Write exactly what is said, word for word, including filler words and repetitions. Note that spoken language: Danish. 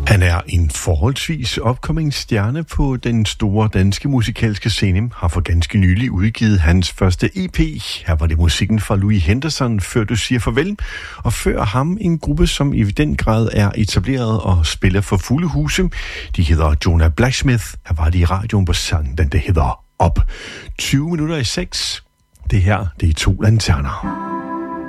Han er en forholdsvis opkommende stjerne på den store danske musikalske scene, har for ganske nylig udgivet hans første E P. Her var det musikken fra Louis Henderson, Før du siger farvel, og før ham en gruppe, som i den grad er etableret og spiller for fulde huse. De hedder Jonah Blacksmith. Her var de i radioen på sangen, den der hedder Op. tyve minutter i seks. Det her, det er To Lanterner.